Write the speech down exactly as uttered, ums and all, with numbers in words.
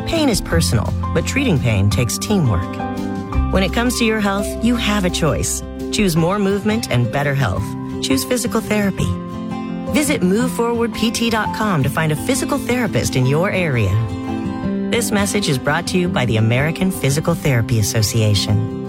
Pain is personal, but treating pain takes teamwork. When it comes to your health, you have a choice. Choose more movement and better health. Choose physical therapy. Visit move forward p t dot com to find a physical therapist in your area. This message is brought to you by the American Physical Therapy Association.